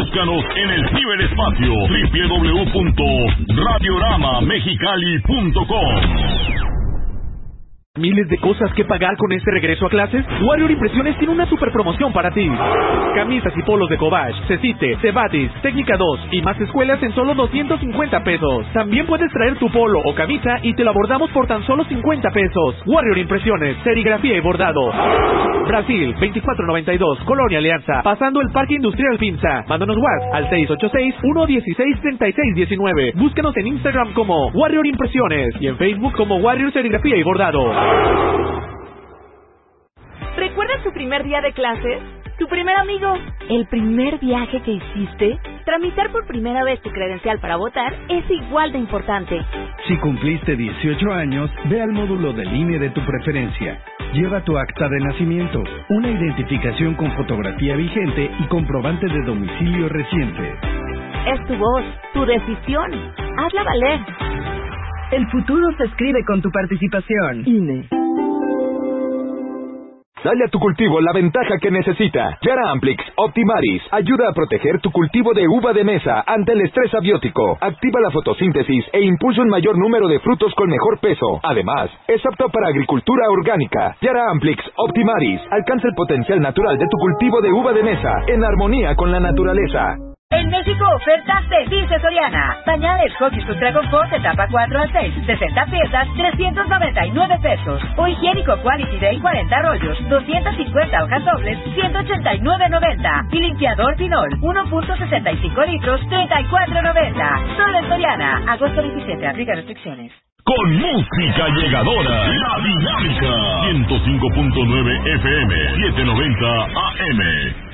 Búscanos en el ciberespacio www.radioramamexicali.com. ¿Miles de cosas que pagar con este regreso a clases? Warrior Impresiones tiene una super promoción para ti. Camisas y polos de Cobach, Cecite, Cebatis, Técnica 2 y más escuelas en solo 250 pesos. También puedes traer tu polo o camisa y te lo bordamos por tan solo 50 pesos. Warrior Impresiones, serigrafía y bordado. Brasil, 2492, Colonia Alianza, pasando el Parque Industrial Pinza. Mándanos WhatsApp al 686-116-3619. Búscanos en Instagram como Warrior Impresiones y en Facebook como Warrior Serigrafía y Bordado. ¿Recuerdas tu primer día de clases? ¿Tu primer amigo? ¿El primer viaje que hiciste? Tramitar por primera vez tu credencial para votar es igual de importante. Si cumpliste 18 años, ve al módulo del INE de tu preferencia. Lleva tu acta de nacimiento, una identificación con fotografía vigente y comprobante de domicilio reciente. Es tu voz, tu decisión. Hazla valer. El futuro se escribe con tu participación. INE. Dale a tu cultivo la ventaja que necesita. Yara Amplix Optimaris ayuda a proteger tu cultivo de uva de mesa ante el estrés abiótico. Activa la fotosíntesis e impulsa un mayor número de frutos con mejor peso. Además, es apto para agricultura orgánica. Yara Amplix Optimaris alcanza el potencial natural de tu cultivo de uva de mesa en armonía con la naturaleza. En México, ofertas de Dice Soriana. Pañales Huggies Ultra Confort de etapa 4 a 6, 60 piezas, 399 pesos. O higiénico Quality Day 40 rollos, 250 hojas dobles, 189.90. Y limpiador Pinol, 1.65 litros, 34.90. Solo en Soriana. Agosto 27, aplica restricciones. Con música llegadora, La Dinámica, 105.9 FM, 790 AM.